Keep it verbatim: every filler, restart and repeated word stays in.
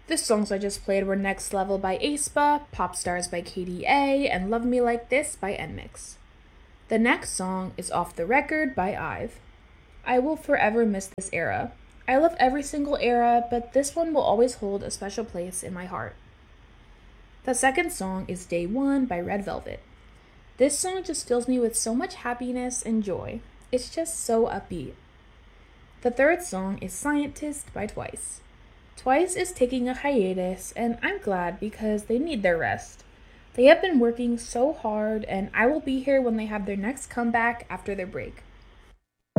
The songs I just played were Next Level by aespa, Pop Stars by K D A, and Love Me Like This by Nmix. The next song is Off the Record by IVE. I will forever miss this era. I love every single era, but this one will always hold a special place in my heart. The second song is Day One by Red Velvet. This song just fills me with so much happiness and joy. It's just so upbeat. The third song is Scientist by Twice. Twice is taking a hiatus, and I'm glad because they need their rest. They have been working so hard, and I will be here when they have their next comeback after their break.